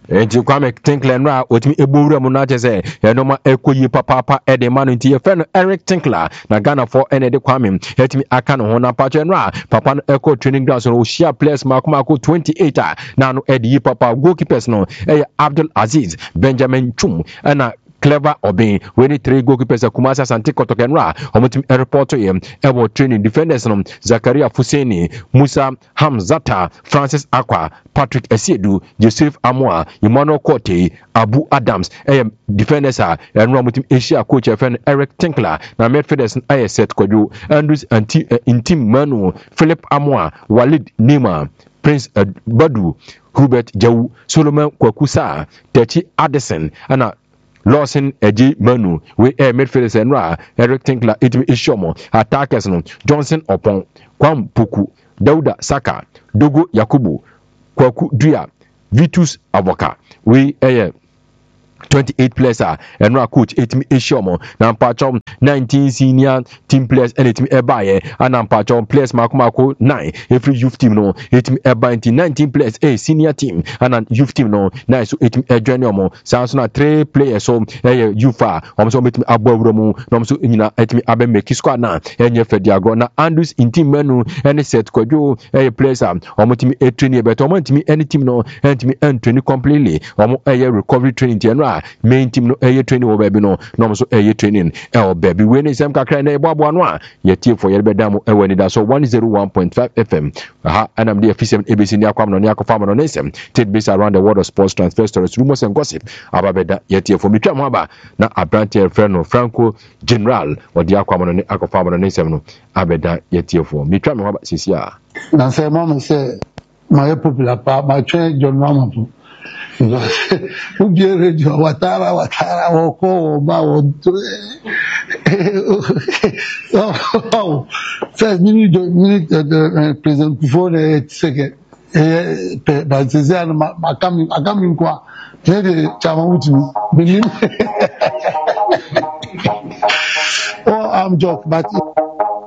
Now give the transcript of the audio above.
enti Kwame Tinkler no a otimi ebowura mu na chese enoma ekoyi papa ede manu nti ye no Eric Tinkler na Ghana for ene de Kwame etimi aka no ho na pacho no a papa no echo training ground so share players makoma 28 a na no ede yi papa goalkeepers no Abdul Aziz Benjamin Chum na Clever Obin when 3 goalkeepers Kumasa Santi Kotokenra omutim report yem ebo training defenders no Zakaria Fuseni Musa Hamzata Francis Akwa Patrick Esiedu Joseph Amoa Emmanuel Kote Abu Adams defenders are and omutim Asia coach Eric Tinkler na midfielders set Kojo Andrews Intim Manu Philip Amoa Walid Nima Prince Badu Hubert Jau Solomon Kwakusa Techi Addison and Lawson Eji Manu we midfielders and Eric Tinkler itimi Ishomo attackers no Johnson Opon Kwam Puku Dauda Saka Dogo Yakubu Kwaku Dua Vitus Avoka we 28 players and coach etimi Ishomo na mpachom 19 senior team players and etimi ebaye and mpachom players makomako 9 every youth team no etimi eba 19 players senior team and youth team no na so etimi join omo sanso na 3 players so youth a omo so etimi abawuro mu na omo so nyina etimi abe make squad na enye fediago na Andrews in team menu any set kwadwo players a omo etimi training beto omo etimi any team no etimi training completely omo recovery training tieno main team no training wo baby no no so training baby we ni sem kakra na eboabo no a yetie for yere bedam wani da so 101.5 FM aha anam the FCM ABC ni akwam no ni akofam no nsem take base around the world of sports transfer stories rumors and gossip ababeda yetie for mitwa mo aba na abrante friend no Franco General odi akwam no ni akofam no nsem no abeda yetie for mitwa mo aba sisi a na say mama say my popular pa my train John Mama Ubi radio watara woko ba wonto first minute president before the second but say akami kwa the chama utimi believe oh I'm joke but